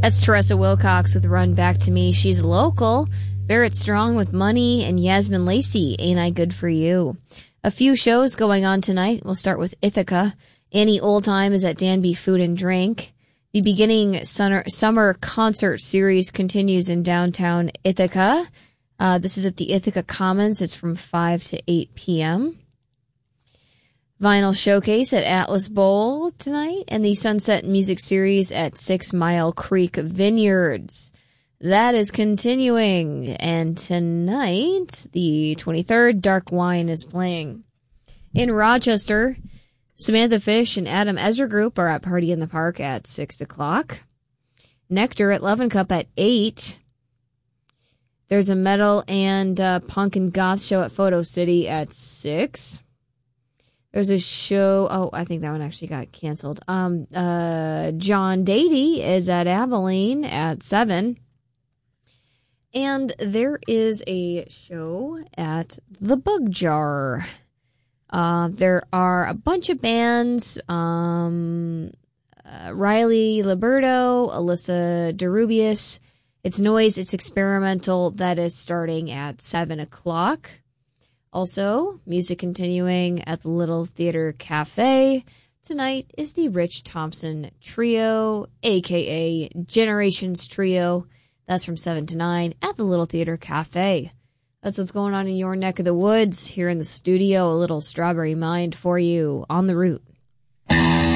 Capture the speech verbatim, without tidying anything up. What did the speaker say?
That's Teresa Wilcox with Run Back to Me. She's local. Barrett Strong with Money, and Yasmin Lacey, Ain't I Good For You. A few shows going on tonight. We'll start with Ithaca. Annie Oldtime is at Danby Food and Drink. The Beginning Summer, summer Concert Series continues in downtown Ithaca. Uh, this is at the Ithaca Commons. It's from five to eight p.m. Vinyl Showcase at Atlas Bowl tonight, and the Sunset Music Series at Six Mile Creek Vineyards. That is continuing, and tonight, the twenty-third, Dark Wine is playing. In Rochester, Samantha Fish and Adam Ezra Group are at Party in the Park at six o'clock. Nectar at Love and Cup at eight. There's a metal and uh, punk and goth show at Photo City at six. There's a show, oh, I think that one actually got canceled. Um, uh, John Dady is at Abilene at seven. And there is a show at the Bug Jar. Uh, there are a bunch of bands. Um, uh, Riley Liberto, Alyssa DeRubius. It's noise, it's experimental. That is starting at seven o'clock. Also, music continuing at the Little Theater Cafe. Tonight is the Rich Thompson Trio, a k a. Generations Trio. That's from seven to nine at the Little Theater Cafe. That's what's going on in your neck of the woods. Here in the studio, a little Strawberry Mind for you on the route.